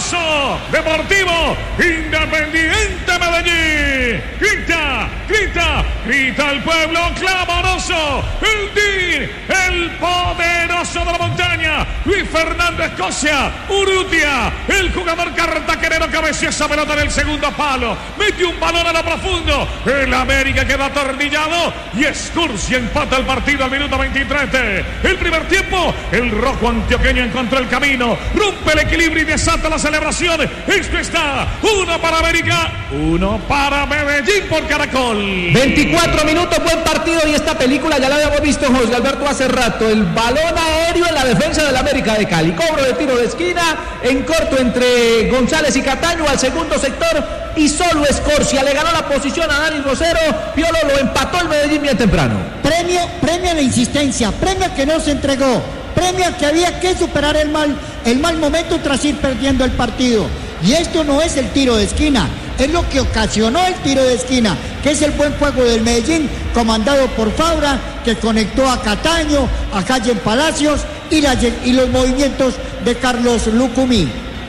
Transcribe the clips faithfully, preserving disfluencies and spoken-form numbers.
clamoroso, Deportivo Independiente Medellín. Grita, grita, grita el pueblo clamoroso. El D I N, el poderoso de la montaña. Luis Fernando Escocia, Urrutia, el jugador cartaquerero cabeció esa pelota en el segundo palo. Metió un balón a lo profundo. El América queda atornillado y Escurcia empata el partido al minuto veintitrés. El primer tiempo, el rojo antioqueño encontró el camino, rompe el equilibrio y desata la celebración. Esto está uno para América, uno para Medellín por Caracol. veinticuatro minutos, buen partido, y esta película ya la habíamos visto, José Alberto, hace rato. El balón aéreo en la defensa del América de Cali, cobro de tiro de esquina en corto entre González y Cataño al segundo sector, y solo Escorcia le ganó la posición a Dani Rosero. Piolo lo empató el Medellín bien temprano. Premio, premio a la insistencia, premio a que no se entregó, premio a que había que superar el mal, el mal momento tras ir perdiendo el partido. Y esto no es el tiro de esquina, es lo que ocasionó el tiro de esquina, que es el buen juego del Medellín, comandado por Fabra, que conectó a Cataño, a Calle Palacios y, la, y los movimientos de Carlos Lucumí.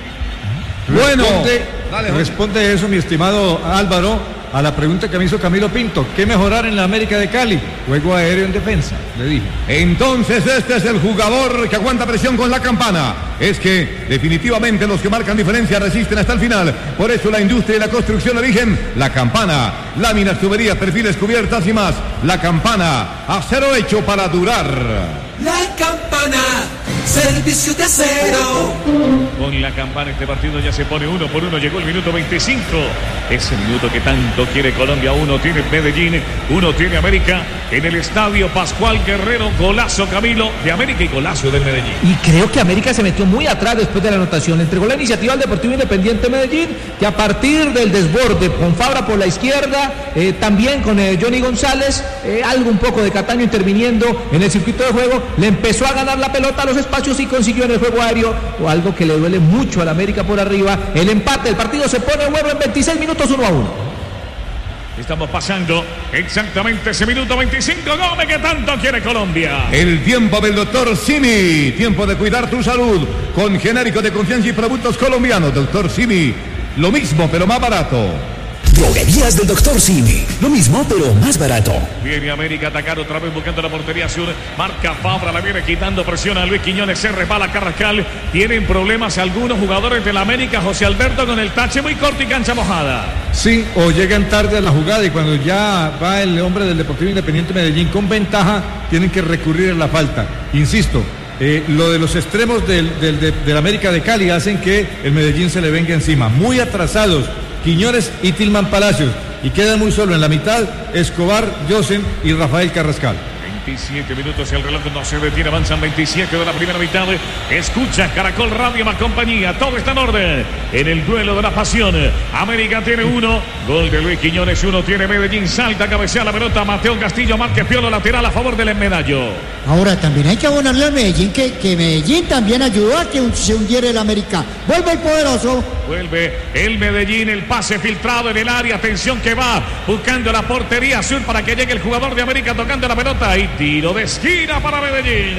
Bueno, responde, dale, responde eso, mi estimado Álvaro, a la pregunta que me hizo Camilo Pinto. ¿Qué mejorar en la América de Cali? Juego aéreo en defensa, le dije. Entonces este es el jugador que aguanta presión con la campana. Es que definitivamente los que marcan diferencia resisten hasta el final. Por eso la industria y la construcción eligen la campana. Láminas, tuberías, perfiles, cubiertas y más. La campana, acero hecho para durar. La campana, servicio de acero. Con la campana este partido ya se pone uno por uno. Llegó el minuto veinticinco. Ese minuto que tanto quiere Colombia. Uno tiene Medellín, uno tiene América. En el estadio Pascual Guerrero, golazo Camilo de América y golazo del Medellín. Y creo que América se metió muy atrás después de la anotación. Le entregó la iniciativa al Deportivo Independiente Medellín, que a partir del desborde con Fabra por la izquierda, eh, también con eh, Johnny González, eh, algo un poco de Cataño interviniendo en el circuito de juego, le empezó a ganar la pelota a los espacios y consiguió en el juego aéreo, o algo que le duele mucho al América por arriba, el empate. El partido se pone bueno en veintiséis minutos, uno a uno. Estamos pasando exactamente ese minuto veinticinco, Gómez, que tanto quiere Colombia. El tiempo del doctor Simi, tiempo de cuidar tu salud con genérico de confianza y productos colombianos. Doctor Simi, lo mismo pero más barato. Droguerías del doctor Simi, lo mismo pero más barato. Viene América a atacar otra vez buscando la portería sur. Marca Fabra, la viene quitando presión a Luis Quiñones. Se resbala Carrascal. Tienen problemas algunos jugadores de la América, José Alberto, con el tache muy corto y cancha mojada. Sí, o llegan tarde a la jugada y cuando ya va el hombre del Deportivo Independiente Medellín con ventaja, tienen que recurrir a la falta. Insisto, eh, lo de los extremos del, del, de, del América de Cali hacen que el Medellín se le venga encima. Muy atrasados Quiñones y Tilman Palacios, y queda muy solo en la mitad Escobar, Yosen y Rafael Carrascal. veintisiete minutos y el reloj no se detiene, avanzan veintisiete de la primera mitad. Escucha Caracol Radio más compañía, todo está en orden en el duelo de la pasión. América tiene uno, gol de Luis Quiñones, uno tiene Medellín. Salta, cabecea la pelota Mateo Castillo, Márquez Piolo, lateral a favor del Medallo. Ahora también hay que abonarle a Medellín que, que Medellín también ayudó a que se hundiera el América. Vuelve el poderoso. Vuelve el Medellín, el pase filtrado en el área, atención que va buscando la portería sur para que llegue el jugador de América tocando la pelota y tiro de esquina para Medellín.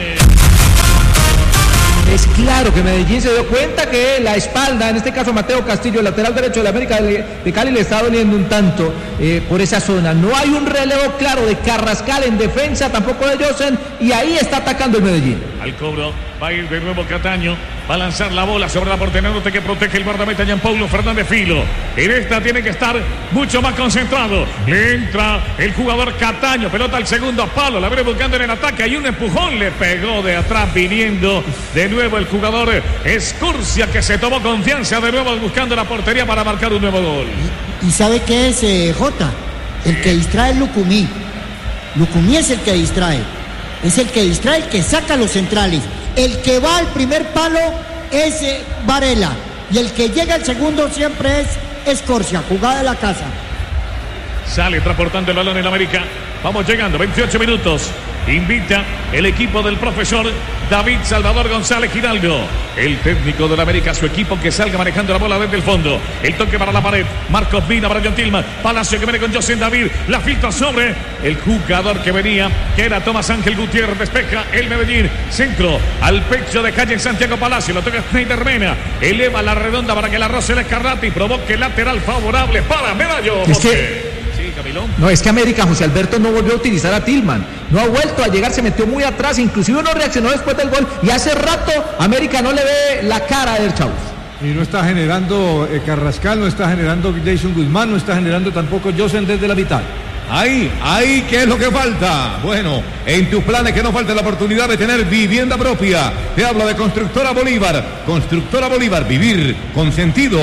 Es claro que Medellín se dio cuenta que la espalda, en este caso Mateo Castillo, el lateral derecho de la América de Cali, le está doliendo un tanto eh, por esa zona. No hay un relevo claro de Carrascal en defensa, tampoco de Yosen, y ahí está atacando el Medellín. Al cobro va a ir de nuevo Cataño, va a lanzar la bola sobre la portería norte que protege el guardameta Jean Paulo Fernández Filo. En esta tiene que estar mucho más concentrado. Le entra el jugador Cataño, pelota al segundo palo, la viene buscando en el ataque, hay un empujón, le pegó de atrás viniendo de nuevo el jugador Escurcia, que se tomó confianza de nuevo buscando la portería para marcar un nuevo gol. ¿Y, y sabe qué es, eh, Jota? El que distrae es Lucumí. Lucumí es el que distrae. Es el que distrae, el que saca los centrales. El que va al primer palo es eh, Varela. Y el que llega al segundo siempre es Escorcia, jugada de la casa. Sale transportando el balón en América. Vamos llegando, veintiocho minutos. Invita el equipo del profesor David Salvador González Giraldo, el técnico del América, a su equipo que salga manejando la bola desde el fondo. El toque para la pared. Marcos Vina para John Tillman. Palacio que viene con José David. La filtra sobre el jugador que venía, que era Tomás Ángel Gutiérrez. Despeja el Medellín. Centro al pecho de calle Santiago Palacio. Lo toca Schneider Mena. Eleva la redonda para que la roce el Escarlata y provoque lateral favorable para Medallo. Es que... No, es que América, José Alberto, no volvió a utilizar a Tillman. No ha vuelto a llegar, se metió muy atrás. Inclusive no reaccionó después del gol. Y hace rato América no le ve la cara a Eder Chaus. Y no está generando eh, Carrascal, no está generando Jason Guzmán, no está generando tampoco Josen desde la mitad. Ahí, ahí, ¿qué es lo que falta? Bueno, en tus planes que no falte la oportunidad de tener vivienda propia. Te hablo de Constructora Bolívar. Constructora Bolívar, vivir con sentido.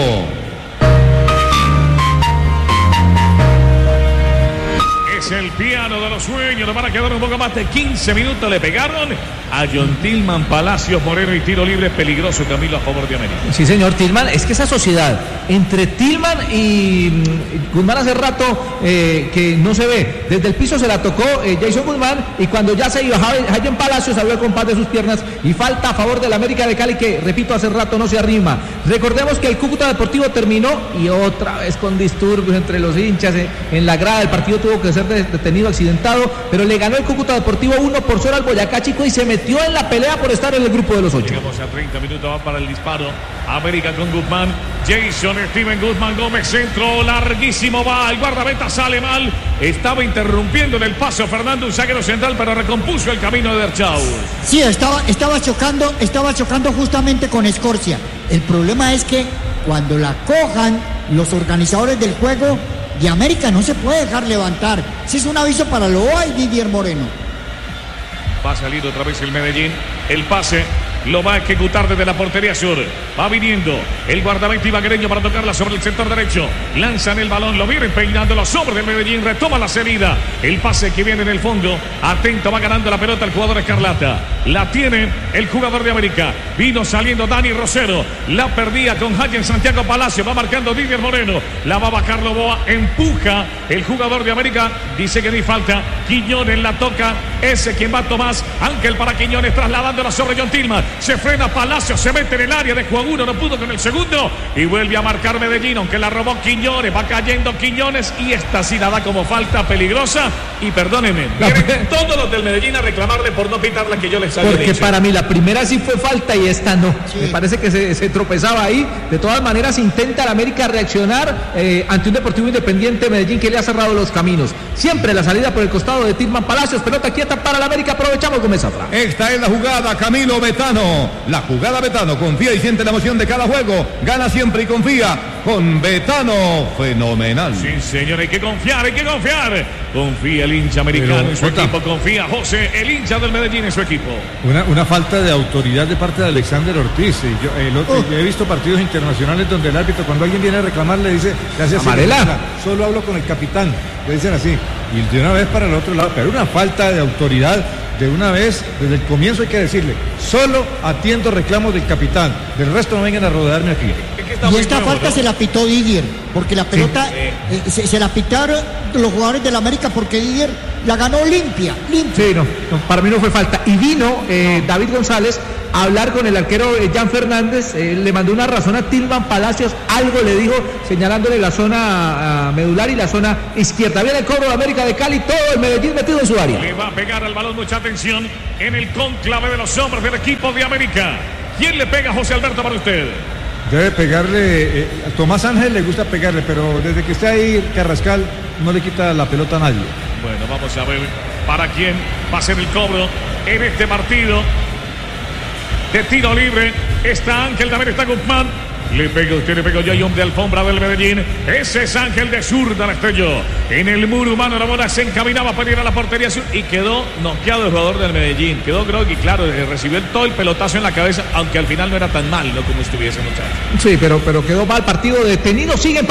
Es el piano de los sueños. Nos van a quedar un poco más de quince minutos. Le pegaron a John Tillman, Palacios, Moreno y tiro libre peligroso, Camilo, a favor de América. Sí, señor, Tillman. Es que esa sociedad entre Tillman y Guzmán hace rato eh, que no se ve. Desde el piso se la tocó eh, Jason Guzmán y cuando ya se iba Jaime Palacios salió al compás de sus piernas y falta a favor de la América de Cali que, repito, hace rato no se arrima. Recordemos que el Cúcuta Deportivo terminó y otra vez con disturbios entre los hinchas eh, en la grada. El partido tuvo que ser detenido, accidentado, pero le ganó el Cúcuta Deportivo uno por cero al Boyacá Chico y se metió en la pelea por estar en el grupo de los ocho. Llegamos a treinta minutos, va para el disparo. América con Guzmán, Jason Steven Guzmán Gómez, centro larguísimo, va, el guardameta sale mal, estaba interrumpiendo en el paso Fernando, un zaguero central, pero recompuso el camino de Derchau. Sí, estaba, estaba chocando, estaba chocando justamente con Escorcia. El problema es que cuando la cojan los organizadores del juego de América no se puede dejar levantar. Ese es un aviso para Loa y Didier Moreno. Va a salir otra vez el Medellín. El pase lo va a ejecutar desde la portería sur. Va viniendo el guardameta ibaguereño para tocarla sobre el sector derecho. Lanzan el balón, lo vienen peinando los hombres del Medellín. Retoma la salida. El pase que viene en el fondo. Atento, va ganando la pelota el jugador Escarlata. La tiene el jugador de América. Vino saliendo Dani Rosero. La perdía con Hayen Santiago Palacio. Va marcando Didier Moreno. La va a bajar Loboa. Empuja el jugador de América. Dice que ni falta. Quiñones la toca. Ese quien va Tomás. Ángel para Quiñones trasladándola sobre John Tillman. Se frena Palacio, se mete en el área de juego uno, no pudo con el segundo y vuelve a marcar Medellín, aunque la robó Quiñones, va cayendo Quiñones y esta sí la da como falta peligrosa y perdónenme, vienen todos los del Medellín a reclamarle por no pitar la que yo les había Porque dicho. Para mí la primera sí fue falta y esta no, sí. Me parece que se, se tropezaba ahí, de todas maneras intenta la América reaccionar eh, ante un Deportivo Independiente Medellín que le ha cerrado los caminos, siempre la salida por el costado de Tillman Palacios, pelota quieta para la América, aprovechamos con esa frase. Esta es la jugada, Camilo Betano. La jugada Betano, confía y siente la emoción de cada juego. Gana siempre y confía con Betano. Fenomenal. Sí, señor, hay que confiar, hay que confiar. Confía el hincha americano Pero, en su Jota. equipo. Confía José, el hincha del Medellín en su equipo. Una, una falta de autoridad de parte de Alexander Ortiz. Yo, el otro, oh. yo he visto partidos internacionales donde el árbitro, cuando alguien viene a reclamar, le dice, le hace así, amarela. Solo hablo con el capitán. Le dicen así. Y de una vez para el otro lado. Pero una falta de autoridad. De una vez, desde el comienzo hay que decirle, solo atiendo reclamos del capitán, del resto no vengan a rodearme aquí. Y esta nuevo, falta ¿no? se la pitó Didier, porque la pelota sí. eh, se, se la pitaron los jugadores del América porque Didier la ganó limpia, limpia. Sí, no, no para mí no fue falta. Y vino eh, David González a hablar con el arquero eh, Jan Fernández, eh, le mandó una razón a Tillman Palacios, algo le dijo, señalándole la zona uh, medular y la zona izquierda. Viene el cobro de América de Cali, todo el Medellín metido en su área. Le va a pegar al balón, mucha atención en el conclave de los hombres del equipo de América. ¿Quién le pega, José Alberto, para usted? Debe pegarle, eh, a Tomás Ángel le gusta pegarle, pero desde que está ahí Carrascal no le quita la pelota a nadie. Bueno, vamos a ver para quién va a ser el cobro en este partido de tiro libre. Está Ángel, también está Guzmán. Le pega usted, le pegó yo y hombre de alfombra del Medellín. Ese es Ángel de zurda, la estrelló. En el muro humano la bola se encaminaba para ir a la portería sur y quedó noqueado el jugador del Medellín. Quedó groggy, claro, recibió todo el pelotazo en la cabeza, aunque al final no era tan mal, ¿no? Como estuviese muchacho. Sí, pero, pero quedó mal, partido detenido, siguen